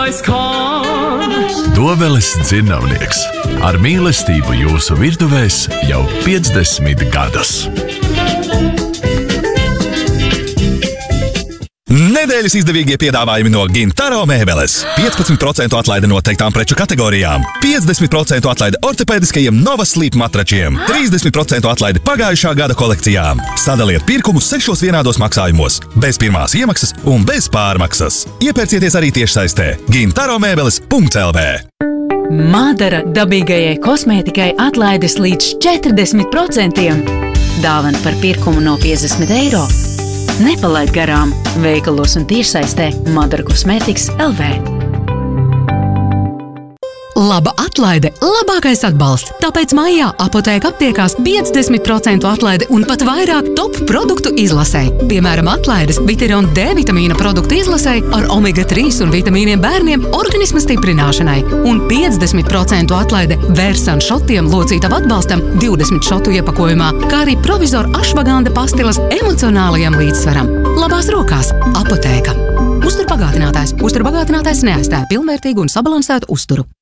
lai skan. Dobeles dzirnavnieks ar mīlestību jūsu virtuvēs jau 50 gadus. Nedēļas izdevīgie piedāvājumi no Gintaro mēbeles. 15% atlaide noteiktām preču kategorijām, 50% atlaide ortopēdiskajiem Nova Sleep matračiem, 30% atlaide pagājušā gada kolekcijām. Sadaliet pirkumu 6 vienādos maksājumos, bez pirmās iemaksas un bez pārmaksas. Iepērcieties arī tiešsaistē gintaromēbeles.lv. Madara dabīgajai kosmētikai atlaides līdz 40%. Dāvana par pirkumu no 50 eiro. Nepalaid garām veikalos un tiešsaistē Madara Kosmētikas LV. Laba atlaide, labākais atbalsts. Tāpēc maijā Apotēka aptiekās 50% atlaide un pat vairāk top produktu izlasē. Piemēram, atlaides Vitiron D vitamīna produktu izlasē ar omega-3 un vitamīniem bērniem organisma stiprināšanai. Un 50% atlaide Vērsan šotiem locītavu atbalstam 20 šotu iepakojumā, kā arī provizoru ašvaganda pastilas emocionālajam līdzsvaram. Labās rokās Apotēka. Uzturbagātinātājs. Uzturbagātinātājs neaizstāja pilnvērtīgu un sabalansētu uzturu.